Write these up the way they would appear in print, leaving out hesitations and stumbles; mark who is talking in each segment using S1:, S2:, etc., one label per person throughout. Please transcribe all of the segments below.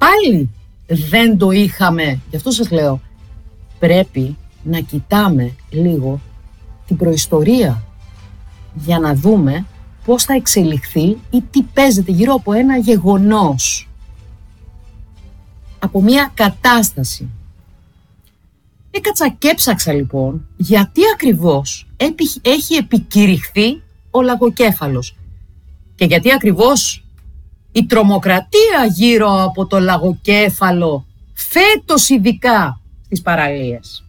S1: πάλι δεν το είχαμε. Γι' αυτό σας λέω, πρέπει να κοιτάμε λίγο την προϊστορία για να δούμε πώς θα εξελιχθεί ή τι παίζεται γύρω από ένα γεγονός, από μια κατάσταση. Έκατσα και έψαξα λοιπόν γιατί ακριβώς έχει επικηρυχθεί ο λαγοκέφαλος και γιατί ακριβώς η τρομοκρατία γύρω από το λαγοκέφαλο φέτος ειδικά στις παραλίες.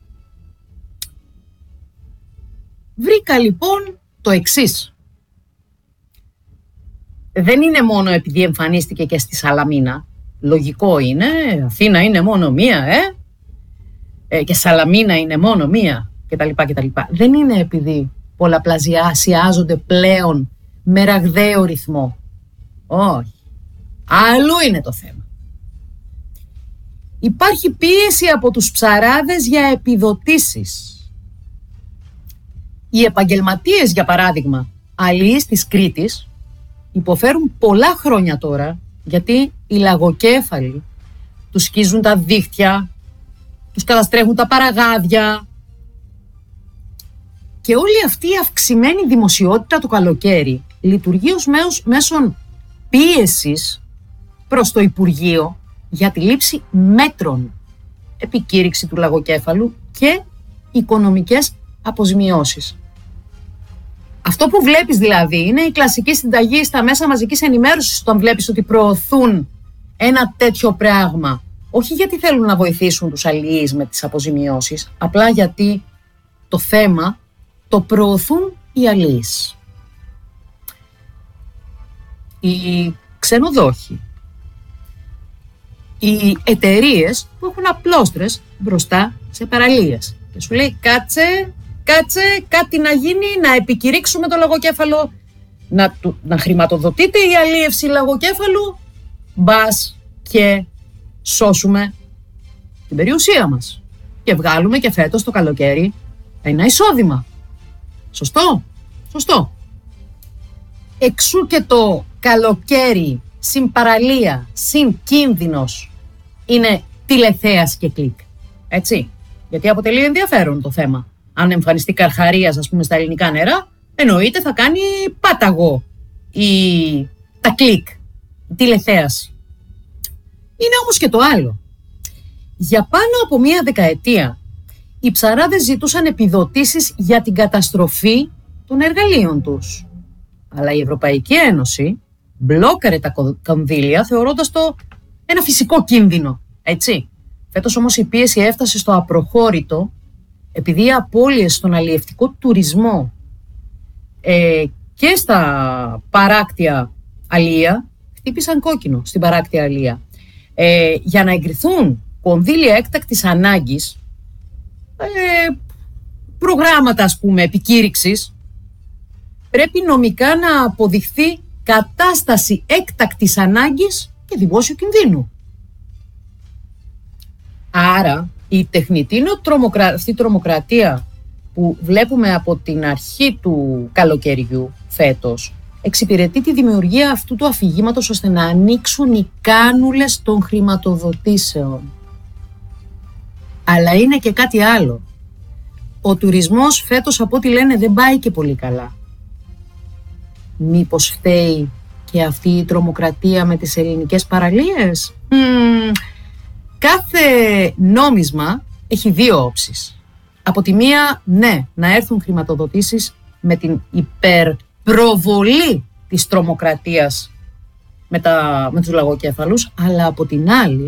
S1: Βρήκα λοιπόν το εξής. Δεν είναι μόνο επειδή εμφανίστηκε και στη Σαλαμίνα. Λογικό είναι, Αθήνα είναι μόνο μία, και Σαλαμίνα είναι μόνο μία, κτλ. Δεν είναι επειδή πολλαπλασιάζονται πλέον με ραγδαίο ρυθμό. Όχι. Αλλού είναι το θέμα. Υπάρχει πίεση από τους ψαράδες για επιδοτήσεις. Οι επαγγελματίες, για παράδειγμα, αλλοίς της Κρήτης, υποφέρουν πολλά χρόνια τώρα, γιατί οι λαγοκέφαλοι τους σκίζουν τα δίχτυα, τους καταστρέφουν τα παραγάδια. Και όλη αυτή η αυξημένη δημοσιότητα το καλοκαίρι λειτουργεί ως μέσον πίεσης προς το Υπουργείο για τη λήψη μέτρων, επικήρυξη του λαγοκέφαλου και οικονομικές αποζημιώσεις. Αυτό που βλέπεις δηλαδή είναι η κλασική συνταγή στα μέσα μαζικής ενημέρωσης όταν βλέπεις ότι προωθούν ένα τέτοιο πράγμα. Όχι γιατί θέλουν να βοηθήσουν τους αλληλείς με τις αποζημιώσεις, απλά γιατί το θέμα το προωθούν οι αλληλείς. Οι ξενοδόχοι, οι εταιρείες που έχουν απλόστρες μπροστά σε παραλίες και σου λέει κάτσε κάτι να γίνει, να επικηρύξουμε το λαγοκέφαλο, να χρηματοδοτείται η αλίευση λαγοκέφαλου, μπας και σώσουμε την περιουσία μας και βγάλουμε και φέτος το καλοκαίρι ένα εισόδημα. Σωστό. Εξού και το καλοκαίρι συν παραλία, συν κίνδυνος είναι τηλεθέαση και κλικ. Έτσι, γιατί αποτελεί ενδιαφέρον το θέμα. Αν εμφανιστεί καρχαρίας, ας πούμε, στα ελληνικά νερά, εννοείται θα κάνει πάταγο τα κλικ, η τηλεθέαση. Είναι όμως και το άλλο. Για πάνω από μία δεκαετία, οι ψαράδες ζητούσαν επιδοτήσεις για την καταστροφή των εργαλείων τους. Αλλά η Ευρωπαϊκή Ένωση μπλόκαρε τα κονδύλια θεωρώντας το ένα φυσικό κίνδυνο, έτσι. Φέτος όμως η πίεση έφτασε στο απροχώρητο επειδή οι απώλειες στον αλλιευτικό τουρισμό και στα παράκτια αλία χτύπησαν κόκκινο στην παράκτια αλία. Για να εγκριθούν κονδύλια έκτακτης ανάγκης, προγράμματα ας πούμε επικήρυξης, πρέπει νομικά να αποδειχθεί κατάσταση έκτακτης ανάγκης και δημόσιου κινδύνου. Άρα η τεχνητή αυτή τρομοκρατία που βλέπουμε από την αρχή του καλοκαιριού φέτος εξυπηρετεί τη δημιουργία αυτού του αφηγήματος ώστε να ανοίξουν οι κάνουλες των χρηματοδοτήσεων. Αλλά είναι και κάτι άλλο. Ο τουρισμός φέτος, από ό,τι λένε, δεν πάει και πολύ καλά. Μήπως φταίει και αυτή η τρομοκρατία με τις ελληνικές παραλίες? Κάθε νόμισμα έχει δύο όψεις. Από τη μία, ναι, να έρθουν χρηματοδοτήσεις με την υπερπροβολή της τρομοκρατίας με τους λαγοκέφαλους, αλλά από την άλλη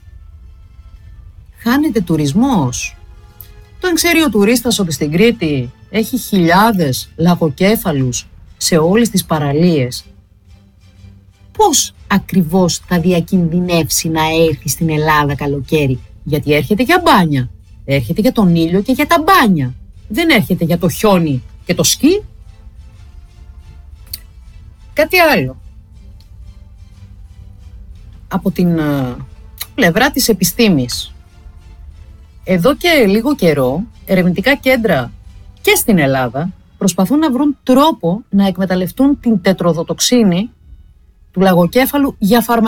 S1: χάνεται τουρισμός. Τον ξέρει ο τουρίστας ότι στην Κρήτη έχει χιλιάδες λαγοκέφαλους σε όλες τις παραλίες. Πώς ακριβώς θα διακινδυνεύσει να έρθει στην Ελλάδα καλοκαίρι? Γιατί έρχεται για μπάνια, έρχεται για τον ήλιο και για τα μπάνια. Δεν έρχεται για το χιόνι και το σκι. Κάτι άλλο. Από την πλευρά της επιστήμης. Εδώ και λίγο καιρό, ερευνητικά κέντρα και στην Ελλάδα προσπαθούν να βρουν τρόπο να εκμεταλλευτούν την τετροδοτοξίνη του λαγοκέφαλου για